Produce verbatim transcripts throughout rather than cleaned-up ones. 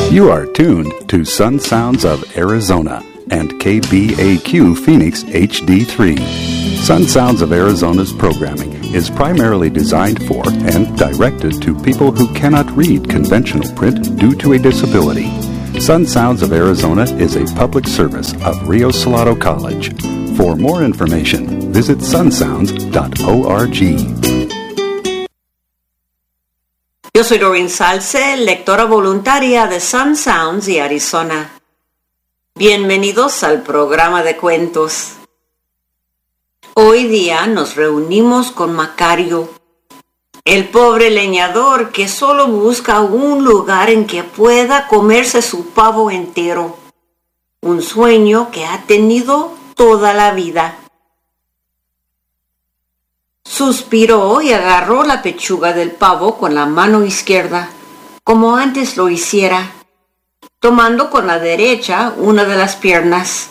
You are tuned to Sun Sounds of Arizona and K B A Q Phoenix H D three. Sun Sounds of Arizona's programming is primarily designed for and directed to people who cannot read conventional print due to a disability. Sun Sounds of Arizona is a public service of Rio Salado College. For more information, visit sun sounds dot org. Yo soy Doreen Salce, lectora voluntaria de Sun Sounds y Arizona. Bienvenidos al programa de cuentos. Hoy día nos reunimos con Macario, el pobre leñador que solo busca un lugar en que pueda comerse su pavo entero, un sueño que ha tenido toda la vida. Suspiró y agarró la pechuga del pavo con la mano izquierda, como antes lo hiciera, tomando con la derecha una de las piernas.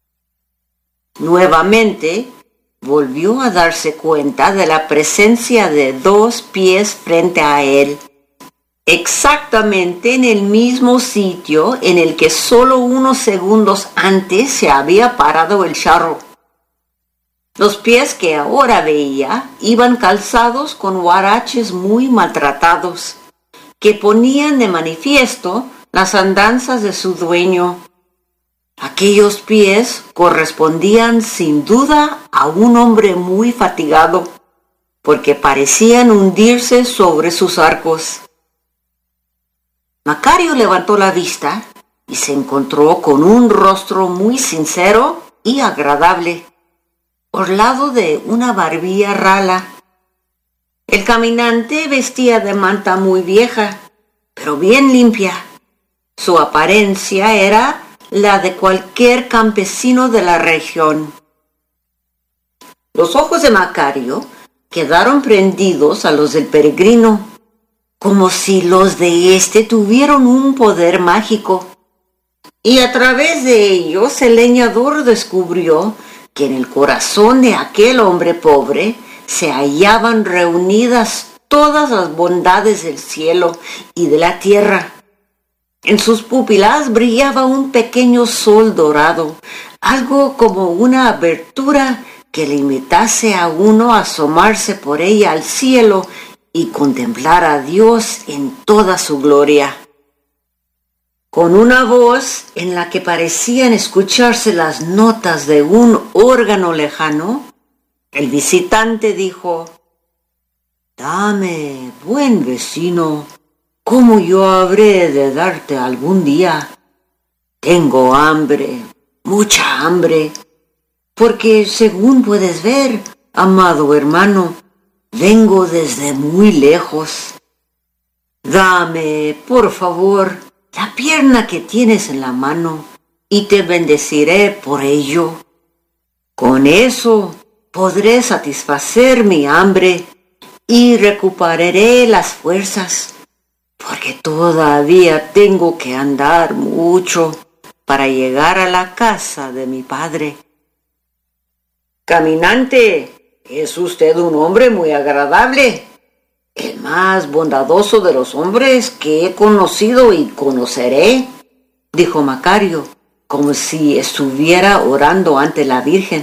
Nuevamente, volvió a darse cuenta de la presencia de dos pies frente a él, exactamente en el mismo sitio en el que solo unos segundos antes se había parado el charro. Los pies que ahora veía iban calzados con huaraches muy maltratados, que ponían de manifiesto las andanzas de su dueño. Aquellos pies correspondían sin duda a un hombre muy fatigado, porque parecían hundirse sobre sus arcos. Macario levantó la vista y se encontró con un rostro muy sincero y agradable, orlado de una barbilla rala. El caminante vestía de manta muy vieja, pero bien limpia. Su apariencia era la de cualquier campesino de la región. Los ojos de Macario quedaron prendidos a los del peregrino, como si los de éste tuvieran un poder mágico. Y a través de ellos el leñador descubrió que en el corazón de aquel hombre pobre se hallaban reunidas todas las bondades del cielo y de la tierra. En sus pupilas brillaba un pequeño sol dorado, algo como una abertura que le invitase a uno a asomarse por ella al cielo y contemplar a Dios en toda su gloria. Con una voz en la que parecían escucharse las notas de un órgano lejano, el visitante dijo: «Dame, buen vecino, ¿cómo yo habré de darte algún día? Tengo hambre, mucha hambre, porque según puedes ver, amado hermano, vengo desde muy lejos. Dame, por favor, la pierna que tienes en la mano, y te bendeciré por ello. Con eso podré satisfacer mi hambre y recuperaré las fuerzas, porque todavía tengo que andar mucho para llegar a la casa de mi padre». «Caminante, es usted un hombre muy agradable, el más bondadoso de los hombres que he conocido y conoceré», dijo Macario, como si estuviera orando ante la Virgen.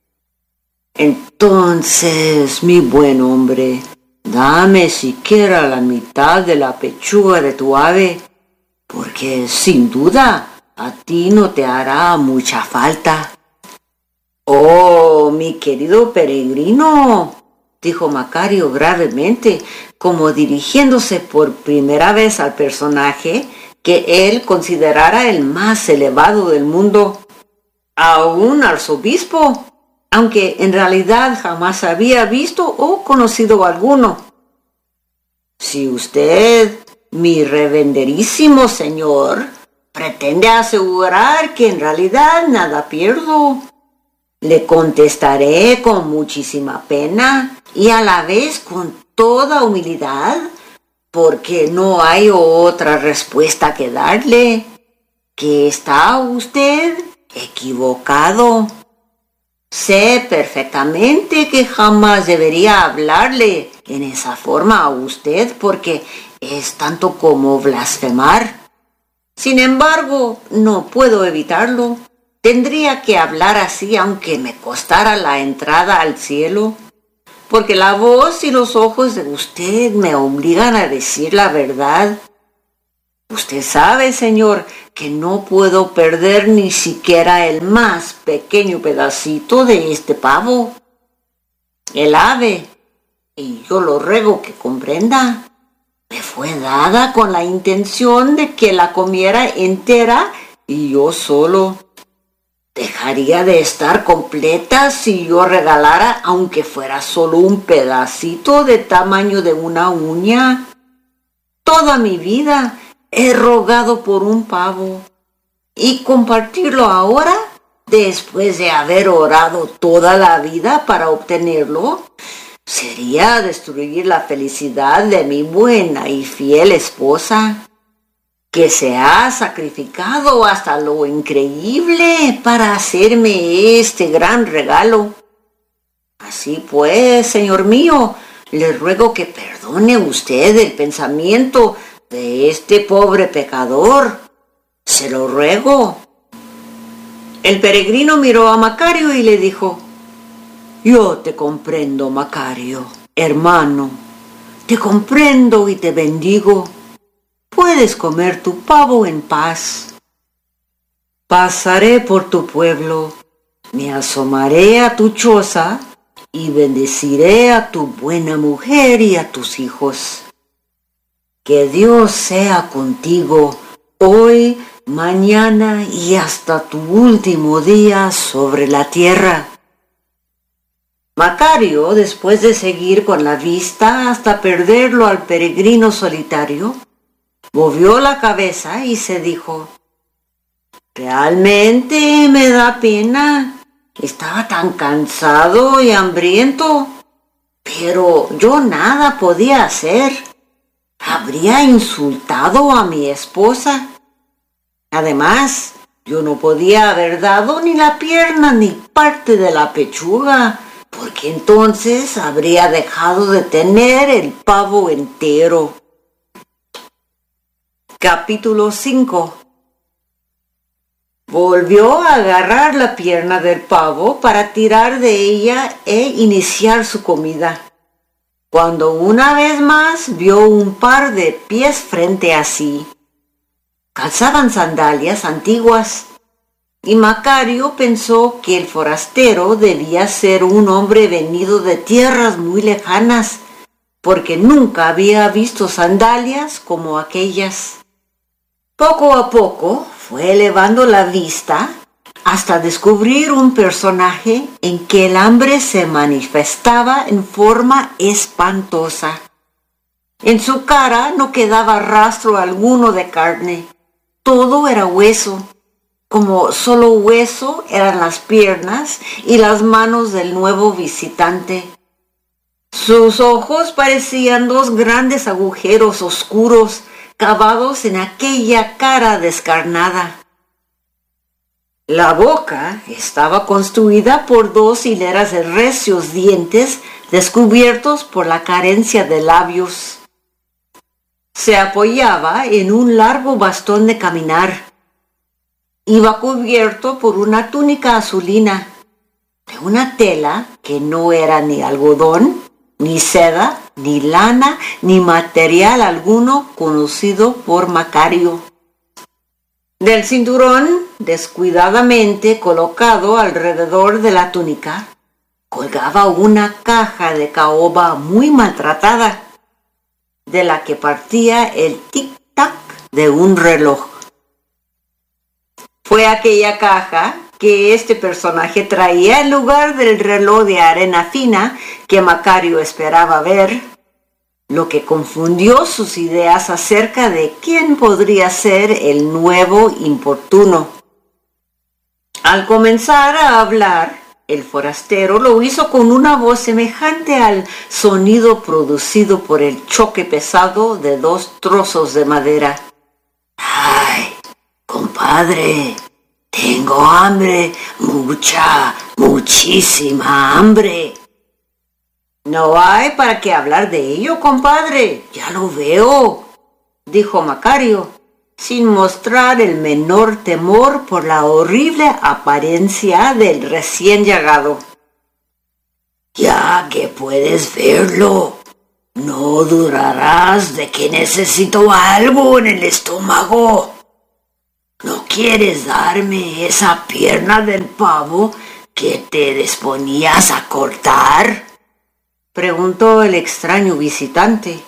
«Entonces, mi buen hombre, dame siquiera la mitad de la pechuga de tu ave, porque sin duda a ti no te hará mucha falta». «Oh, mi querido peregrino», dijo Macario gravemente, como dirigiéndose por primera vez al personaje que él considerara el más elevado del mundo, a un arzobispo, aunque en realidad jamás había visto o conocido alguno. «Si usted, mi reverenderísimo señor, pretende asegurar que en realidad nada pierdo, le contestaré con muchísima pena y a la vez con toda humildad, porque no hay otra respuesta que darle, que está usted equivocado. Sé perfectamente que jamás debería hablarle en esa forma a usted, porque es tanto como blasfemar. Sin embargo, no puedo evitarlo. Tendría que hablar así aunque me costara la entrada al cielo, porque la voz y los ojos de usted me obligan a decir la verdad. Usted sabe, señor, que no puedo perder ni siquiera el más pequeño pedacito de este pavo. El ave, y yo lo ruego que comprenda, me fue dada con la intención de que la comiera entera y yo solo. Dejaría de estar completa si yo regalara, aunque fuera solo un pedacito de tamaño de una uña. Toda mi vida he rogado por un pavo, y compartirlo ahora, después de haber orado toda la vida para obtenerlo, sería destruir la felicidad de mi buena y fiel esposa, que se ha sacrificado hasta lo increíble para hacerme este gran regalo. Así pues, señor mío, le ruego que perdone usted el pensamiento de este pobre pecador. Se lo ruego. El peregrino miró a Macario y le dijo: yo te comprendo, Macario, hermano, te comprendo y te bendigo. Puedes comer tu pavo en paz. Pasaré por tu pueblo, me asomaré a tu choza y bendeciré a tu buena mujer y a tus hijos. Que Dios sea contigo hoy, mañana y hasta tu último día sobre la tierra. Macario, después de seguir con la vista hasta perderlo al peregrino solitario, movió la cabeza y se dijo: realmente me da pena. Estaba tan cansado y hambriento, pero yo nada podía hacer. Habría insultado a mi esposa. Además, yo no podía haber dado ni la pierna ni parte de la pechuga, porque entonces habría dejado de tener el pavo entero. Capítulo cinco. Volvió a agarrar la pierna del pavo para tirar de ella e iniciar su comida, cuando una vez más vio un par de pies frente a sí. Calzaban sandalias antiguas, y Macario pensó que el forastero debía ser un hombre venido de tierras muy lejanas, porque nunca había visto sandalias como aquellas. Poco a poco fue elevando la vista hasta descubrir un personaje en que el hambre se manifestaba en forma espantosa. En su cara no quedaba rastro alguno de carne, todo era hueso. Como solo hueso eran las piernas y las manos del nuevo visitante. Sus ojos parecían dos grandes agujeros oscuros cavados en aquella cara descarnada. La boca estaba construida por dos hileras de recios dientes descubiertos por la carencia de labios. Se apoyaba en un largo bastón de caminar. Iba cubierto por una túnica azulina, de una tela que no era ni algodón, ni seda, ni lana, ni material alguno conocido por Macario. Del cinturón, descuidadamente colocado alrededor de la túnica, colgaba una caja de caoba muy maltratada, de la que partía el tic-tac de un reloj. Fue aquella caja que este personaje traía en lugar del reloj de arena fina que Macario esperaba ver, lo que confundió sus ideas acerca de quién podría ser el nuevo importuno. Al comenzar a hablar, el forastero lo hizo con una voz semejante al sonido producido por el choque pesado de dos trozos de madera. ¡Ay, compadre! Tengo hambre, mucha, muchísima hambre. No hay para qué hablar de ello, compadre, ya lo veo, dijo Macario. sin mostrar el menor temor por la horrible apariencia del recién llegado. Ya que puedes verlo, no durarás de que necesito algo en el estómago. ¿No quieres darme esa pierna del pavo que te disponías a cortar?, preguntó el extraño visitante.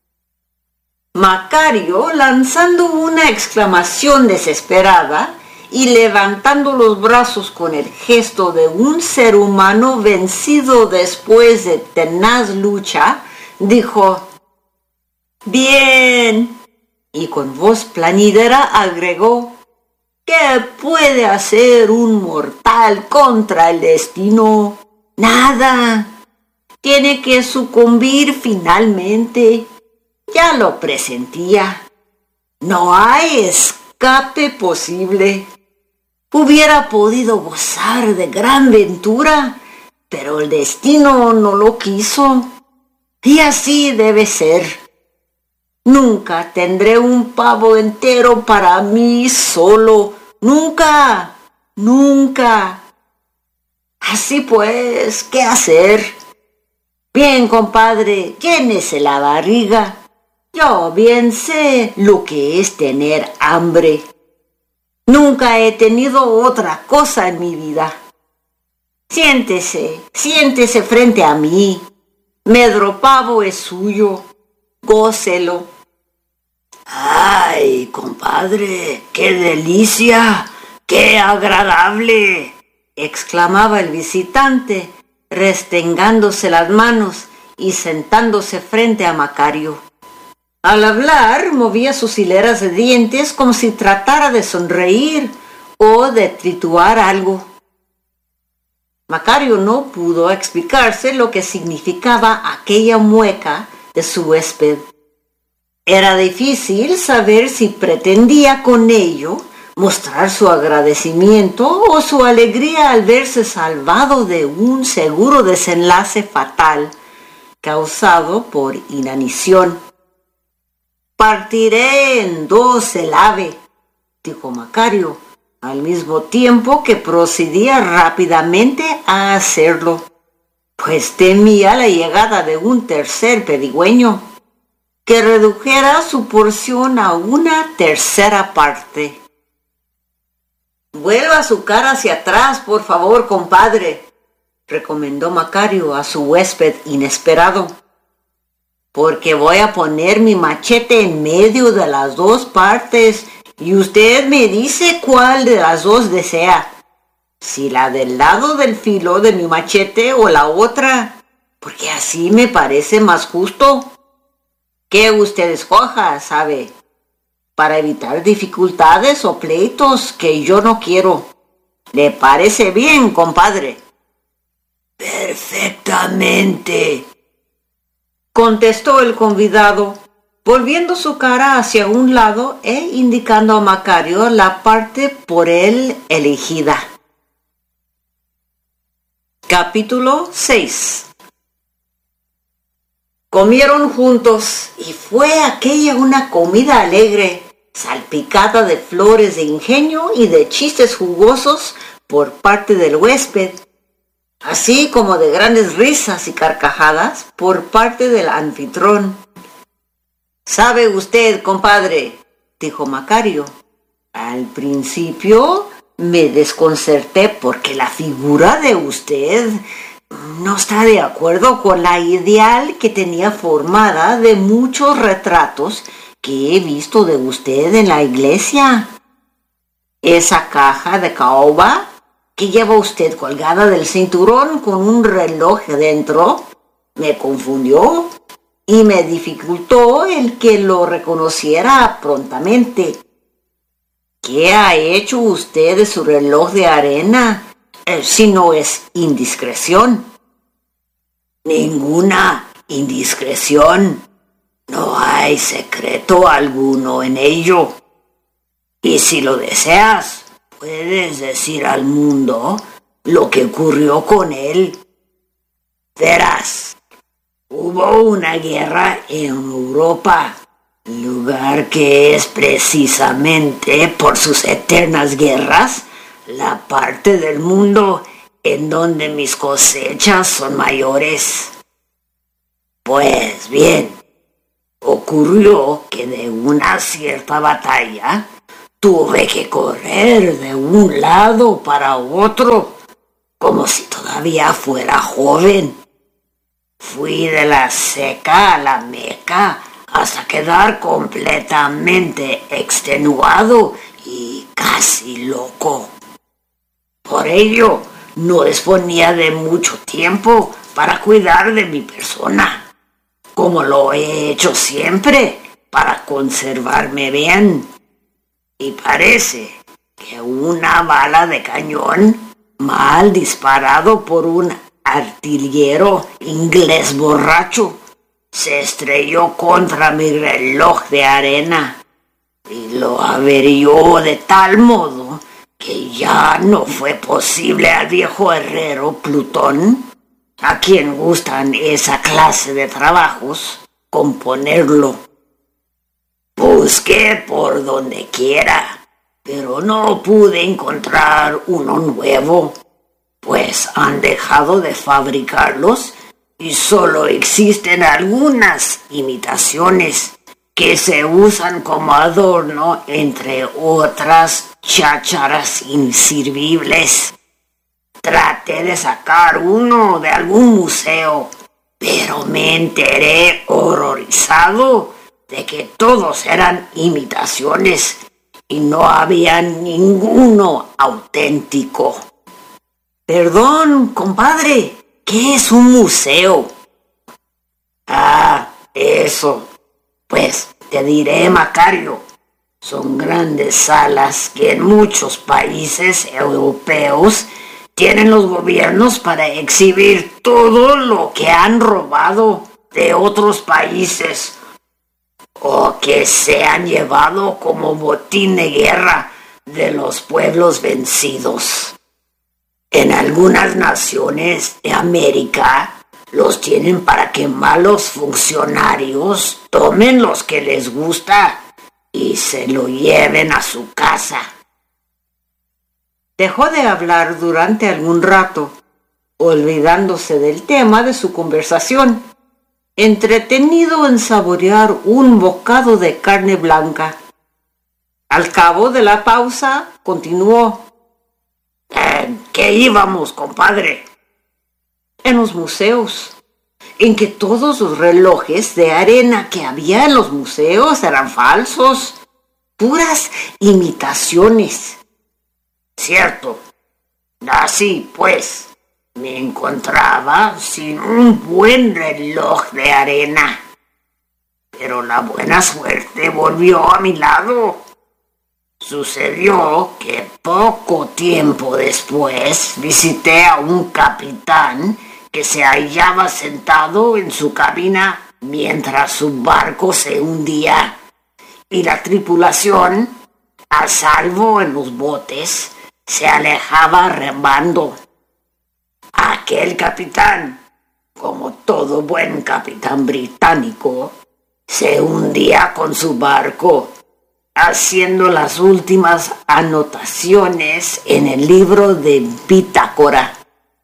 Macario, lanzando una exclamación desesperada y levantando los brazos con el gesto de un ser humano vencido después de tenaz lucha, dijo: «Bien», y con voz plañidera agregó: «¿Qué puede hacer un mortal contra el destino? Nada. Tiene que sucumbir finalmente. Ya lo presentía. No hay escape posible. Hubiera podido gozar de gran ventura, pero el destino no lo quiso. Y así debe ser. Nunca tendré un pavo entero para mí solo. Nunca, nunca. Así pues, ¿qué hacer? Bien, compadre, llénese la barriga. Yo bien sé lo que es tener hambre. Nunca he tenido otra cosa en mi vida. Siéntese, siéntese frente a mí. Medro pavo es suyo. Gócelo». ¡Ay, compadre! ¡Qué delicia! ¡Qué agradable!, exclamaba el visitante, restregándose las manos y sentándose frente a Macario. Al hablar, movía sus hileras de dientes como si tratara de sonreír o de triturar algo. Macario no pudo explicarse lo que significaba aquella mueca de su huésped. Era difícil saber si pretendía con ello mostrar su agradecimiento o su alegría al verse salvado de un seguro desenlace fatal causado por inanición. «Partiré en dos el ave», dijo Macario, al mismo tiempo que procedía rápidamente a hacerlo, pues temía la llegada de un tercer pedigüeño que redujera su porción a una tercera parte. «Vuelva su cara hacia atrás, por favor, compadre», recomendó Macario a su huésped inesperado, «porque voy a poner mi machete en medio de las dos partes y usted me dice cuál de las dos desea, si la del lado del filo de mi machete o la otra, porque así me parece más justo. Que usted escoja, ¿sabe?, para evitar dificultades o pleitos que yo no quiero. ¿Le parece bien, compadre?» «Perfectamente», contestó el convidado, volviendo su cara hacia un lado e indicando a Macario la parte por él elegida. Capítulo seis. Comieron juntos y fue aquella una comida alegre, salpicada de flores de ingenio y de chistes jugosos por parte del huésped, así como de grandes risas y carcajadas por parte del anfitrión. «¿Sabe usted, compadre?», dijo Macario, «al principio me desconcerté porque la figura de usted no está de acuerdo con la ideal que tenía formada de muchos retratos que he visto de usted en la iglesia. Esa caja de caoba que lleva usted colgada del cinturón con un reloj dentro me confundió y me dificultó el que lo reconociera prontamente. ¿Qué ha hecho usted de su reloj de arena, eh, si no es indiscreción?» «Ninguna indiscreción. No hay secreto alguno en ello. Y si lo deseas, puedes decir al mundo lo que ocurrió con él. Verás, hubo una guerra en Europa lugar que es precisamente por sus eternas guerras la parte del mundo en donde mis cosechas son mayores. Pues bien, ocurrió que de una cierta batalla tuve que correr de un lado para otro, como si todavía fuera joven. Fui de la seca a la Meca hasta quedar completamente extenuado y casi loco. Por ello, no disponía de mucho tiempo para cuidar de mi persona, como lo he hecho siempre para conservarme bien. Y parece que una bala de cañón mal disparado por un artillero inglés borracho se estrelló contra mi reloj de arena y lo averió de tal modo que ya no fue posible al viejo herrero Plutón, a quien gustan esa clase de trabajos, componerlo. Busqué por donde quiera, pero no pude encontrar uno nuevo, pues han dejado de fabricarlos y solo existen algunas imitaciones que se usan como adorno entre otras chácharas inservibles. Traté de sacar uno de algún museo, pero me enteré horrorizado de que todos eran imitaciones y no había ninguno auténtico. Perdón, compadre, ¿qué es un museo? Ah, eso. Pues te diré, Macario, son grandes salas que en muchos países europeos tienen los gobiernos para exhibir todo lo que han robado de otros países o que se han llevado como botín de guerra de los pueblos vencidos. En algunas naciones de América los tienen para que malos funcionarios tomen los que les gusta y se lo lleven a su casa. Dejó de hablar durante algún rato, olvidándose del tema de su conversación, entretenido en saborear un bocado de carne blanca. Al cabo de la pausa, continuó. ¿En qué íbamos, compadre? En los museos, en que todos los relojes de arena que había en los museos eran falsos, puras imitaciones. Cierto. Así pues, me encontraba sin un buen reloj de arena. Pero la buena suerte volvió a mi lado. Sucedió que poco tiempo después visité a un capitán que se hallaba sentado en su cabina mientras su barco se hundía y la tripulación, a salvo en los botes, se alejaba remando. Aquel capitán, como todo buen capitán británico, se hundía con su barco, haciendo las últimas anotaciones en el libro de bitácora.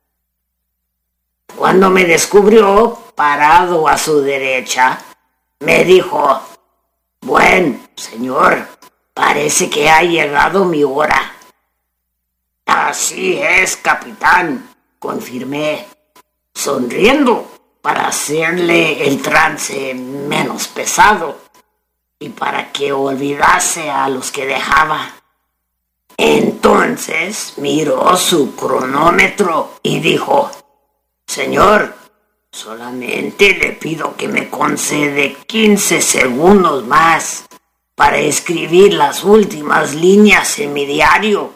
Cuando me descubrió parado a su derecha, me dijo: «Buen señor, parece que ha llegado mi hora». «Así es, capitán», confirmé, sonriendo para hacerle el trance menos pesado y para que olvidase a los que dejaba. Entonces miró su cronómetro y dijo: «Señor, solamente le pido que me concede quince segundos más para escribir las últimas líneas en mi diario».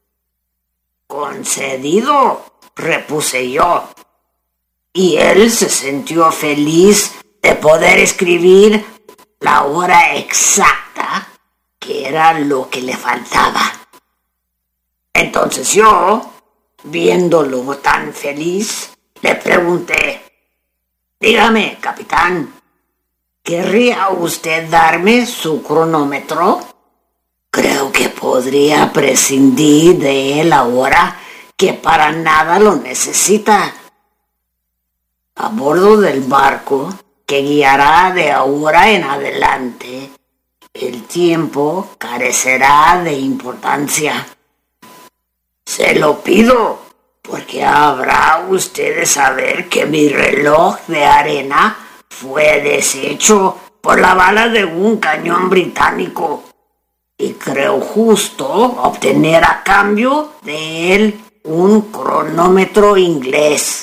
«Concedido», repuse yo, y él se sintió feliz de poder escribir la hora exacta, que era lo que le faltaba. Entonces yo, viéndolo tan feliz, le pregunté: «Dígame, capitán, ¿Querría usted darme su cronómetro? Creo que podría prescindir de él ahora que para nada lo necesita. A bordo del barco que guiará de ahora en adelante, el tiempo carecerá de importancia. Se lo pido, porque habrá usted de saber que mi reloj de arena fue deshecho por la bala de un cañón británico y creo justo obtener a cambio de él un cronómetro inglés.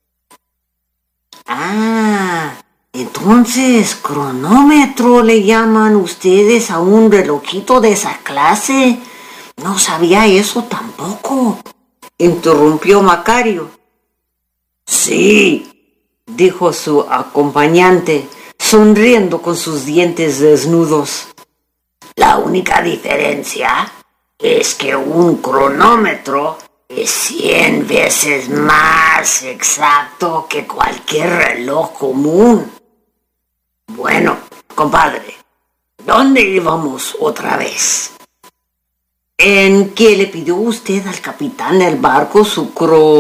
Ah, entonces cronómetro le llaman ustedes a un relojito de esa clase. No sabía eso tampoco, interrumpió Macario. Sí, dijo su acompañante, sonriendo con sus dientes desnudos. La única diferencia es que un cronómetro es cien veces más exacto que cualquier reloj común. Bueno, compadre, ¿dónde íbamos otra vez? ¿En qué le pidió usted al capitán del barco su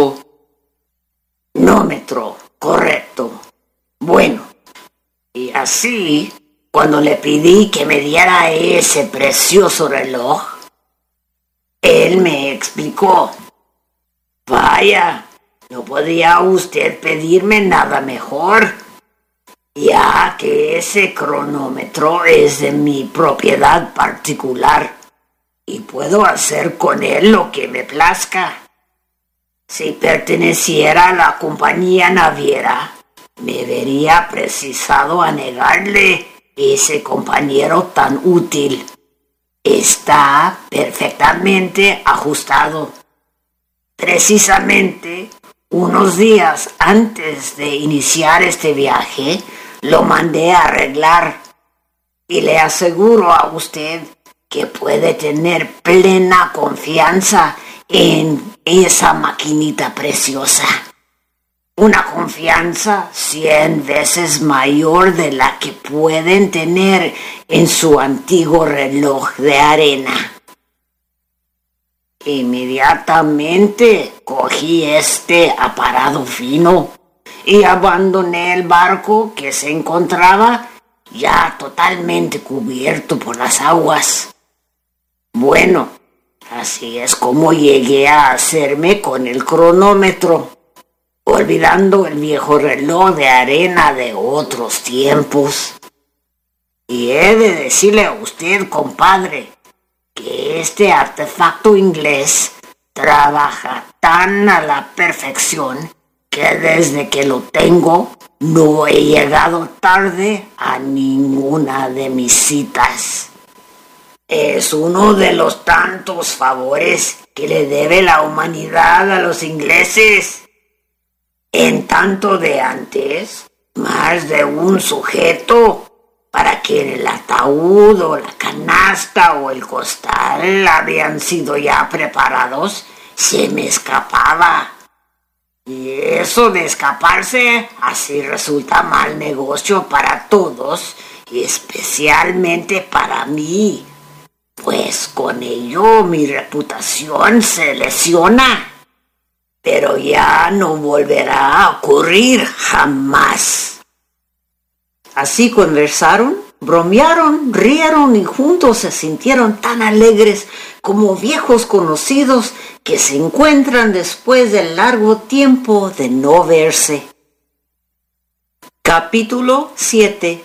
cronómetro? Correcto. Bueno, y así, cuando le pedí que me diera ese precioso reloj, él me explicó: vaya, no podía usted pedirme nada mejor, ya que ese cronómetro es de mi propiedad particular y puedo hacer con él lo que me plazca. Si perteneciera a la compañía naviera, me vería precisado a negarle ese compañero tan útil. Está perfectamente ajustado. Precisamente unos días antes de iniciar este viaje, lo mandé a arreglar y le aseguro a usted que puede tener plena confianza en esa maquinita preciosa. Una confianza cien veces mayor de la que pueden tener en su antiguo reloj de arena. Inmediatamente cogí este aparato fino y abandoné el barco que se encontraba ya totalmente cubierto por las aguas. Bueno, así es como llegué a hacerme con el cronómetro, olvidando el viejo reloj de arena de otros tiempos. Y he de decirle a usted, compadre, que este artefacto inglés trabaja tan a la perfección que desde que lo tengo no he llegado tarde a ninguna de mis citas. Es uno de los tantos favores que le debe la humanidad a los ingleses. En tanto de antes, más de un sujeto, para que en el ataúd o la canasta o el costal habían sido ya preparados, se me escapaba. Y eso de escaparse así resulta mal negocio para todos y especialmente para mí, pues con ello mi reputación se lesiona. Pero ya no volverá a ocurrir jamás. Así conversaron, bromearon, rieron y juntos se sintieron tan alegres como viejos conocidos que se encuentran después del largo tiempo de no verse. Capítulo siete.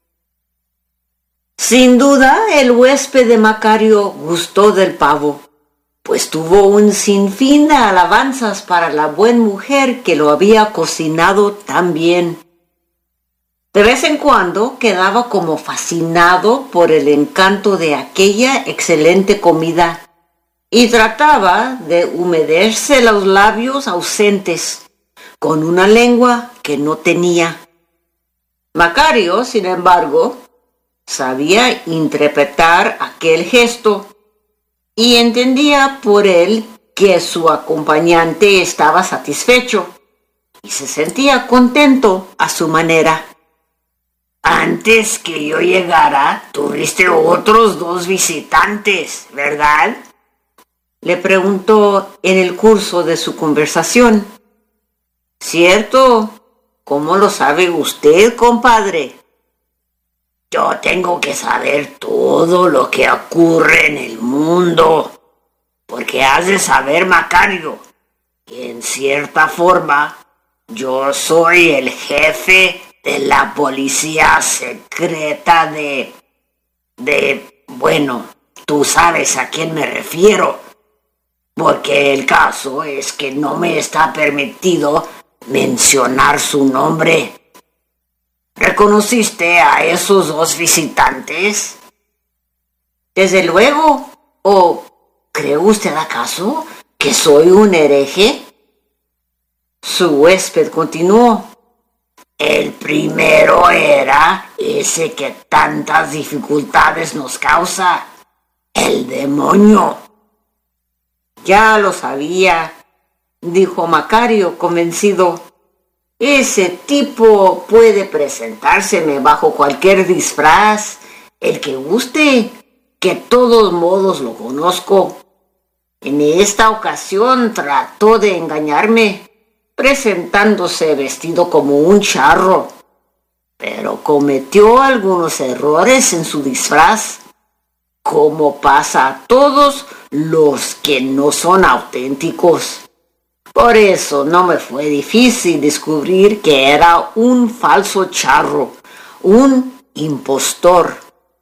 Sin duda, el huésped de Macario gustó del pavo, pues tuvo un sinfín de alabanzas para la buena mujer que lo había cocinado tan bien. De vez en cuando quedaba como fascinado por el encanto de aquella excelente comida y trataba de humedecerse los labios ausentes con una lengua que no tenía. Macario, sin embargo, sabía interpretar aquel gesto y entendía por él que su acompañante estaba satisfecho y se sentía contento a su manera. Antes que yo llegara, tuviste otros dos visitantes, ¿verdad? Le preguntó en el curso de su conversación. ¿Cierto? ¿Cómo lo sabe usted, compadre? Yo tengo que saber todo lo que ocurre en el mundo, porque has de saber, Macario, que en cierta forma yo soy el jefe de la policía secreta de... de... bueno, tú sabes a quién me refiero, porque el caso es que no me está permitido mencionar su nombre. ¿Reconociste a esos dos visitantes? Desde luego. ¿O cree usted acaso que soy un hereje? Su huésped continuó. El primero era ese que tantas dificultades nos causa, el demonio. Ya lo sabía, dijo Macario convencido. Ese tipo puede presentárseme bajo cualquier disfraz, el que guste, que de todos modos lo conozco. En esta ocasión trató de engañarme, presentándose vestido como un charro, pero cometió algunos errores en su disfraz, como pasa a todos los que no son auténticos. Por eso no me fue difícil descubrir que era un falso charro, un impostor.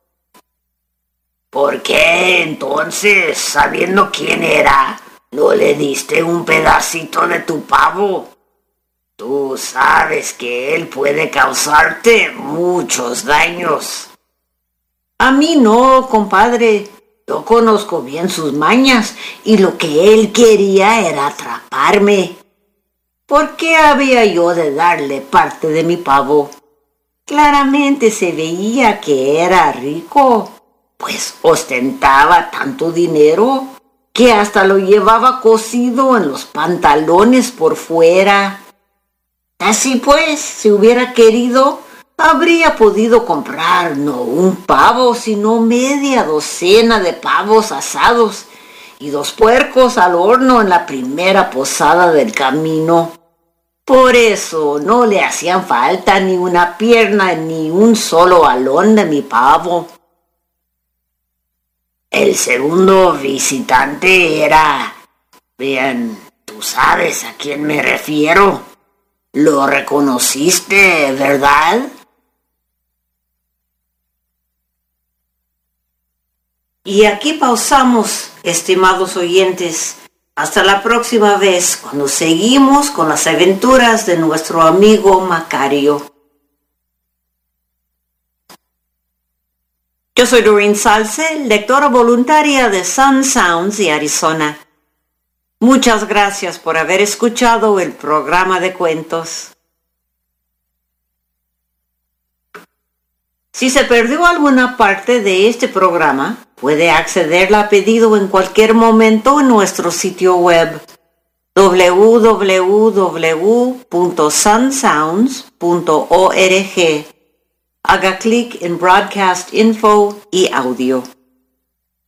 ¿Por qué entonces, sabiendo quién era, no le diste un pedacito de tu pavo? Tú sabes que él puede causarte muchos daños. A mí no, compadre. Yo conozco bien sus mañas y lo que él quería era atraparme. ¿Por qué había yo de darle parte de mi pavo? Claramente se veía que era rico, pues ostentaba tanto dinero que hasta lo llevaba cosido en los pantalones por fuera. Así pues, si hubiera querido, habría podido comprar no un pavo, sino media docena de pavos asados y dos puercos al horno en la primera posada del camino. Por eso no le hacían falta ni una pierna ni un solo alón de mi pavo. El segundo visitante era... Bien, tú sabes a quién me refiero. Lo reconociste, ¿verdad? Y aquí pausamos, estimados oyentes. Hasta la próxima vez, cuando seguimos con las aventuras de nuestro amigo Macario. Yo soy Doreen Salce, lectora voluntaria de Sun Sounds y Arizona. Muchas gracias por haber escuchado el programa de cuentos. Si se perdió alguna parte de este programa, puede accederla a pedido en cualquier momento en nuestro sitio web doble u doble u doble u punto sun sounds punto org. Haga clic en Broadcast Info y Audio.